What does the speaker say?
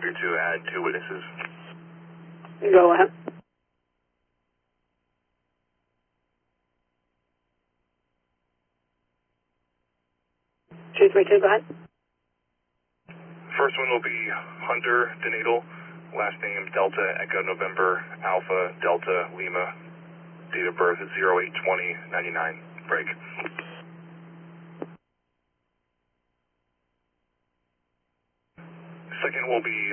happy to add 2 witnesses. Go ahead. Two, three, two, go ahead. First one will be Hunter Denadel, last name Delta Echo November Alpha Delta Lima, date of birth is 08/20/99. Break. Second will be